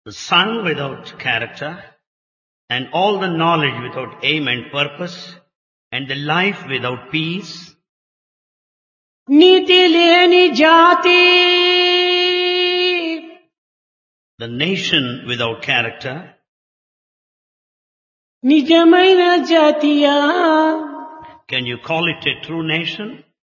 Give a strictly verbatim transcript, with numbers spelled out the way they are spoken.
the sun without character, and all the knowledge without aim and purpose, and the life without peace, నీతి లేని జాతి the nation without character, నిజమైన జాతియా can you call it a true nation?